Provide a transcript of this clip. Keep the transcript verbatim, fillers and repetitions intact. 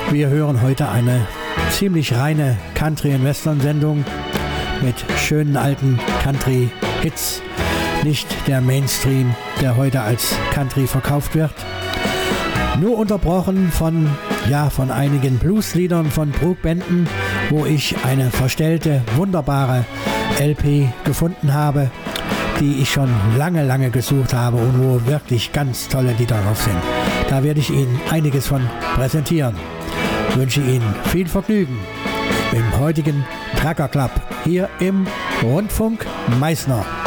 Wir hören heute eine ziemlich reine Country- und Western-Sendung mit schönen alten Country-Hits. Nicht der Mainstream, der heute als Country verkauft wird. Nur unterbrochen von, ja, von einigen Bluesliedern von Brook Benton, wo ich eine verstellte, wunderbare L P gefunden habe, die ich schon lange, lange gesucht habe und wo wirklich ganz tolle Lieder drauf sind. Da werde ich Ihnen einiges von präsentieren. Ich wünsche Ihnen viel Vergnügen im heutigen Trucker Club hier im Rundfunk Meißner.